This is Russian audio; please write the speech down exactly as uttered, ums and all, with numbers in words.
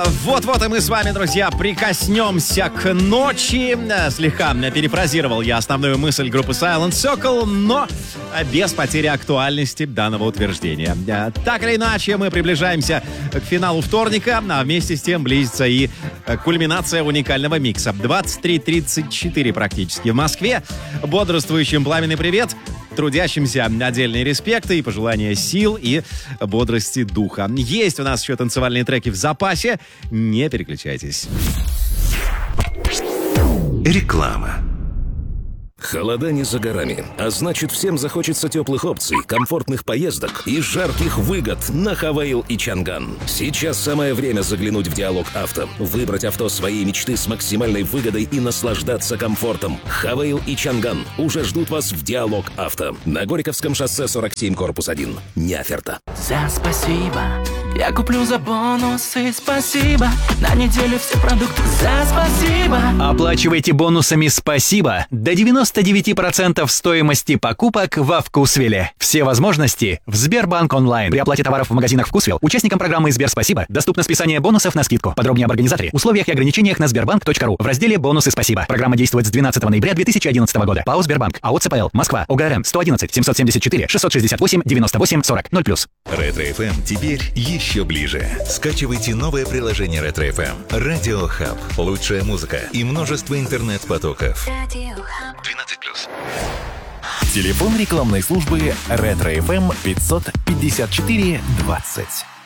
Вот-вот и мы с вами, друзья, прикоснемся к ночи. Слегка перефразировал я основную мысль группы Silent Circle, но без потери актуальности данного утверждения. Так или иначе, мы приближаемся к финалу вторника, а вместе с тем близится и кульминация уникального микса. двадцать три тридцать четыре практически в Москве. Бодрствующим пламенный привет. Трудящимся отдельные респекты и пожелания сил и бодрости духа. Есть у нас еще танцевальные треки в запасе. Не переключайтесь. Реклама. Холода не за горами, а значит, всем захочется теплых опций, комфортных поездок и жарких выгод на Хавейл и Чанган. Сейчас самое время заглянуть в Диалог Авто, выбрать авто своей мечты с максимальной выгодой и наслаждаться комфортом. Хавейл и Чанган уже ждут вас в Диалог Авто на Горьковском шоссе сорок семь, корпус один. Неоферта. За спасибо. Я куплю за бонусы, спасибо. На неделю все продукты за спасибо. Оплачивайте бонусами «Спасибо» до девяноста девяти процентов стоимости покупок во Вкусвилле. Все возможности в Сбербанк онлайн. При оплате товаров в магазинах Вкусвилл участникам программы Сбер Спасибо доступно списание бонусов на скидку. Подробнее об организаторе, условиях и ограничениях на сбербанк точка ру в разделе «Бонусы Спасибо». Программа действует с двенадцатого ноября две тысячи одиннадцатого года. ПАО «Сбербанк». АО ЦПЛ. Москва. ОГРН сто одиннадцать семьсот семьдесят четыре шестьсот шестьдесят восемь девяносто восемь сорок ноль плюс. Ретро-эф эм теперь еще ближе. Скачивайте новое приложение Ретро-эф эм. Радио Хаб. Лучшая музыка и множество интернет-потоков. двенадцать плюс. Телефон рекламной службы Ретро-эф эм пятьсот пятьдесят четыре двадцать.